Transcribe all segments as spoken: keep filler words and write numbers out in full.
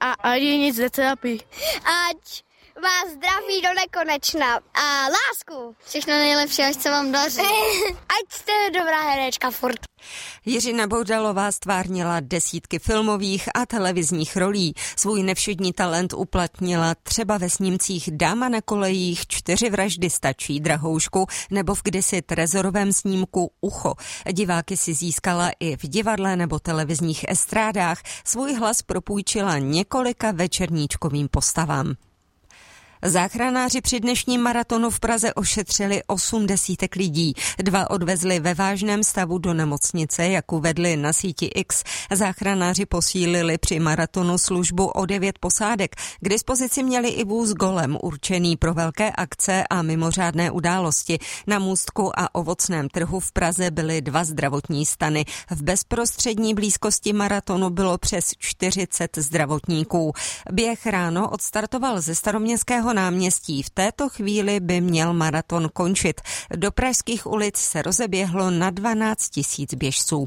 a ani nic netrápí. Ať vás zdraví do nekonečna a lásku. Všechno nejlepší, ať se vám daří. Ať jste dobrá herečka furt. Jiřina Bohdalová stvárnila desítky filmových a televizních rolí. Svůj nevšední talent uplatnila třeba ve snímcích Dáma na kolejích, Čtyři vraždy stačí, Drahoušku nebo v kdysi trezorovém snímku Ucho. Diváky si získala i v divadle nebo televizních estrádách. Svůj hlas propůjčila několika večerníčkovým postavám. Záchranáři při dnešním maratonu v Praze ošetřili osm desítek lidí. Dva odvezli ve vážném stavu do nemocnice, jak uvedli na síti X. Záchranáři posílili při maratonu službu o devět posádek. K dispozici měli i vůz Golem, určený pro velké akce a mimořádné události. Na můstku a ovocném trhu v Praze byly dva zdravotní stany. V bezprostřední blízkosti maratonu bylo přes čtyřicet zdravotníků. Běh ráno odstartoval ze Staroměstského náměstí. V této chvíli by měl maraton končit. Do pražských ulic se rozeběhlo na dvanáct tisíc běžců.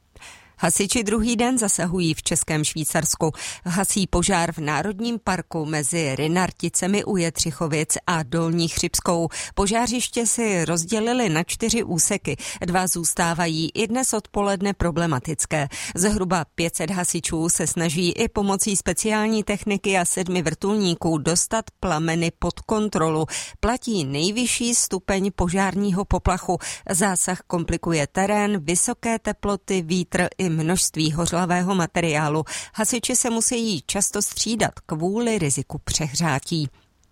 Hasiči druhý den zasahují v Českém Švýcarsku. Hasí požár v Národním parku mezi Rynarticemi u Jetřichovic a Dolní Chřibskou. Požářiště si rozdělili na čtyři úseky. Dva zůstávají i dnes odpoledne problematické. Zhruba pět set hasičů se snaží i pomocí speciální techniky a sedmi vrtulníků dostat plameny pod kontrolu. Platí nejvyšší stupeň požárního poplachu. Zásah komplikuje terén, vysoké teploty, vítr i množství hořlavého materiálu. Hasiči se musí často střídat kvůli riziku přehřátí.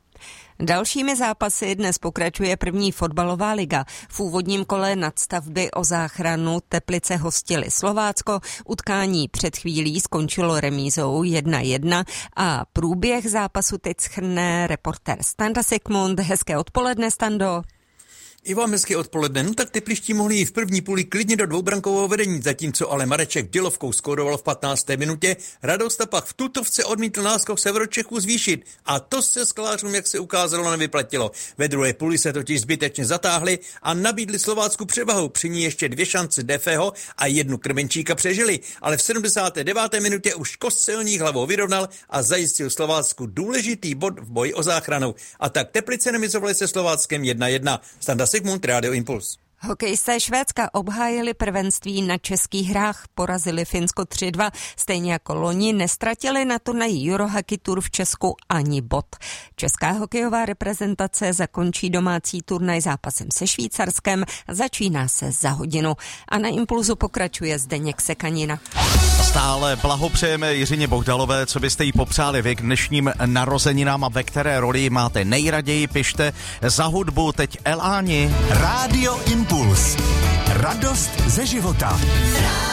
Dalšími zápasy dnes pokračuje první fotbalová liga. V úvodním kole nadstavby o záchranu Teplice hostily Slovácko. Utkání před chvílí skončilo remízou jedna jedna a průběh zápasu teď shrne reportér Standa Sigmund. Hezké odpoledne, Stando. I vám hezké odpoledne. No tak tepliští mohli jít v první půli klidně do dvoubrankového vedení, zatímco ale Mareček dělovkou skóroval v patnácté minutě. Radost pak v tutovce odmítl náskok Severočechů zvýšit a to se sklářům, jak se ukázalo, nevyplatilo. Ve druhé půli se totiž zbytečně zatáhli a nabídli Slovácku převahu. Při ní ještě dvě šance Defeho a jednu Krmenčíka přežili, ale v sedmdesáté deváté minutě už Kostelník hlavou vyrovnal a zajistil Slovácku důležitý bod v boji o záchranu. A tak Teplice remizovali se Slováckem jedna jedna. Standa Sigmund, Radio Impuls. Hokejisté Švédska obhájili prvenství na českých hrách, porazili Finsko tři dva, stejně jako loni nestratili na turnaji Eurohockey Tour v Česku ani bod. Česká hokejová reprezentace zakončí domácí turnaj zápasem se Švýcarskem, začíná se za hodinu. A na Impulzu pokračuje Zdeněk Sekanina. Stále blahopřejeme Jiřině Bohdalové, co byste jí popřáli vy k dnešním narozeninám a ve které roli máte nejraději, pište. Za hudbu teď Eláni. Rádio Impuls. Radost ze života.